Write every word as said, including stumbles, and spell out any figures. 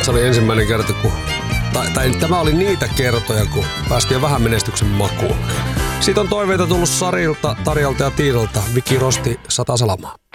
Tässä oli ensimmäinen kerta, kun... Tai, tai tämä oli niitä kertoja, kun päästiin vähän menestyksen makuun. Siitä on toiveita tullut Sarilta, Tarjalta ja Tiinalta. Viki Rosti, sata salamaa.